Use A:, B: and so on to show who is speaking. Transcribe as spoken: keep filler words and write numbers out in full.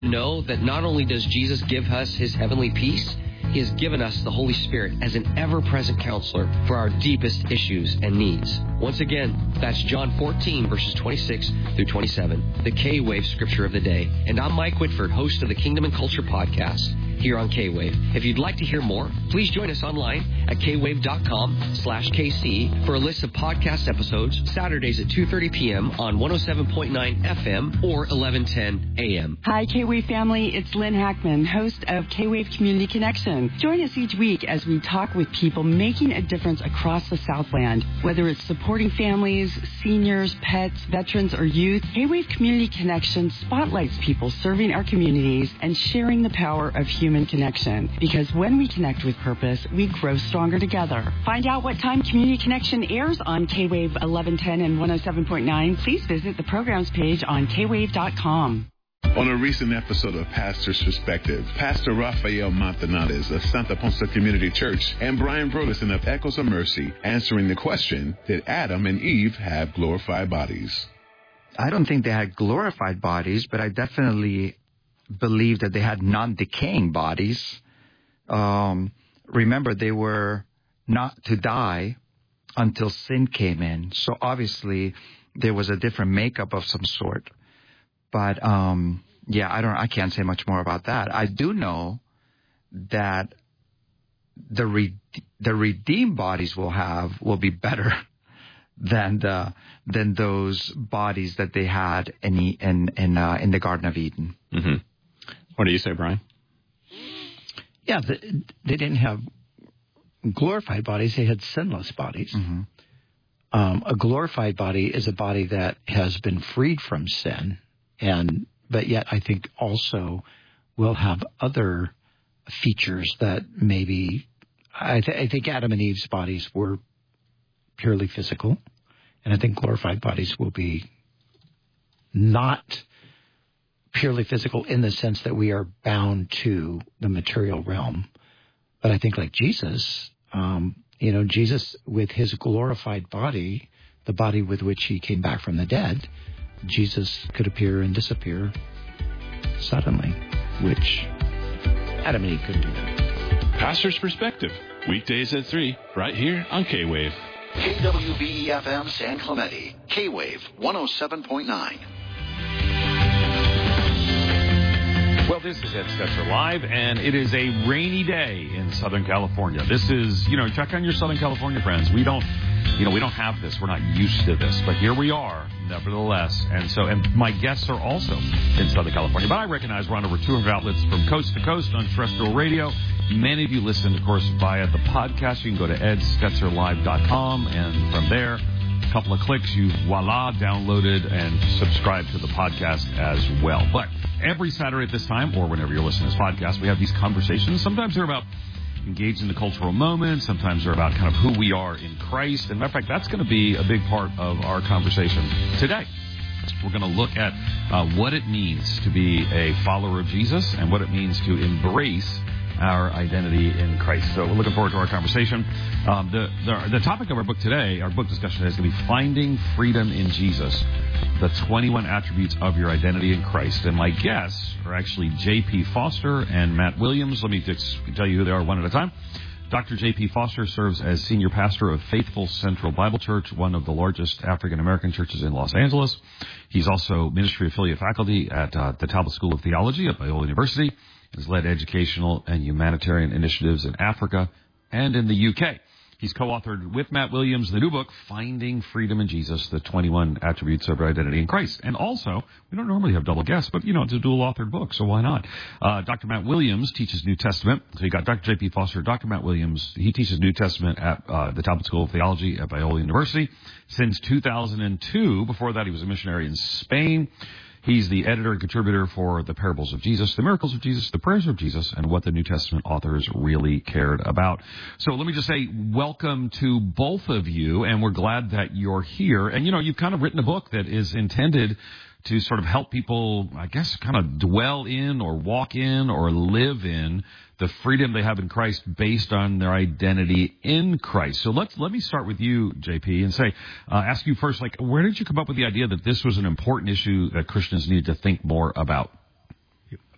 A: Know that not only does Jesus give us his heavenly peace, he has given us the Holy Spirit as an ever-present counselor for our deepest issues and needs. Once again, that's John fourteen, verses twenty-six through twenty-seven, the K-Wave Scripture of the Day. And I'm Mike Whitford, host of the Kingdom and Culture podcast here on K-Wave. If you'd like to hear more, please join us online at kwave.com slash KC for a list of podcast episodes Saturdays at two thirty p.m. on one oh seven point nine F M or eleven ten A M.
B: Hi, K-Wave family. It's Lynn Hackman, host of K-Wave Community Connection. Join us each week as we talk with people making a difference across the Southland. Whether it's supporting families, seniors, pets, veterans, or youth, K-Wave Community Connection spotlights people serving our communities and sharing the power of human connection. Because when we connect with purpose, we grow stronger together. Find out what time Community Connection airs on K-Wave eleven ten and one oh seven point nine. Please visit the programs page on K wave dot com.
C: On a recent episode of Pastor's Perspective, Pastor Rafael Montanales of Santa Ponsa Community Church and Brian Broderson of Echoes of Mercy answering the question, did Adam and Eve have glorified bodies?
D: I don't think they had glorified bodies, but I definitely believe that they had non-decaying bodies. Um, remember, they were not to die until sin came in. So obviously, there was a different makeup of some sort. But um, yeah, I don't. I can't say much more about that. I do know that the re- the redeemed bodies will have will be better than the than those bodies that they had in the, in in, uh, in the Garden of Eden.
E: Mm-hmm. What do you say, Brian?
F: Yeah, the, they didn't have glorified bodies; they had sinless bodies.
D: Mm-hmm.
F: Um, a glorified body is a body that has been freed from sin. And but yet I think also will have other features that maybe I, th- I think Adam and Eve's bodies were purely physical, and I think glorified bodies will be not purely physical in the sense that we are bound to the material realm. But I think like Jesus, um, you know, Jesus with his glorified body, the body with which he came back from the dead, Jesus could appear and disappear suddenly, which Adam and Eve couldn't do that.
C: Pastor's Perspective, weekdays at three, right here on K-Wave.
G: K W B E F M San Clemente, K-Wave one oh seven point nine.
E: Well, this is Ed Stetzer Live, and it is a rainy day in Southern California. This is, you know, check on your Southern California friends. We don't, you know, we don't have this. We're not used to this, but here we are, nevertheless. And so, and my guests are also in Southern California. But I recognize we're on over two hundred outlets from coast to coast on terrestrial radio. Many of you listen, of course, via the podcast. You can go to ed stetzer live dot com, and from there, a couple of clicks, you voila, downloaded and subscribe to the podcast as well. But every Saturday at this time, or whenever you're listening to this podcast, we have these conversations. Sometimes they're about engaged in the cultural moment. Sometimes they're about kind of who we are in Christ. And matter of fact, that's going to be a big part of our conversation today. We're going to look at uh, what it means to be a follower of Jesus and what it means to embrace our identity in Christ. So we're looking forward to our conversation. Um, the, the the topic of our book today, our book discussion, is going to be Finding Freedom in Jesus, the twenty-one attributes of your identity in Christ. And my guests are actually J P Foster and Matt Williams. Let me just tell you who they are one at a time. Doctor J P Foster serves as senior pastor of Faithful Central Bible Church, one of the largest African-American churches in Los Angeles. He's also ministry affiliate faculty at uh, the Talbot School of Theology at Biola University. Has led educational and humanitarian initiatives in Africa and in the U K. He's co-authored with Matt Williams the new book, Finding Freedom in Jesus, the twenty-one Attributes of Our Identity in Christ. And also, we don't normally have double guests, but, you know, it's a dual-authored book, so why not? Uh, Doctor Matt Williams teaches New Testament. So you got Doctor J P Foster, Doctor Matt Williams. He teaches New Testament at uh, the Talbot School of Theology at Biola University since two thousand two. Before that, he was a missionary in Spain. He's the editor and contributor for The Parables of Jesus, The Miracles of Jesus, The Prayers of Jesus, and what the New Testament authors really cared about. So let me just say welcome to both of you, and we're glad that you're here. And, you know, you've kind of written a book that is intended to sort of help people, I guess, kind of dwell in or walk in or live in the freedom they have in Christ based on their identity in Christ. So let's let me start with you, J P, and say, uh, ask you first, like, where did you come up with the idea that this was an important issue that Christians needed to think more about?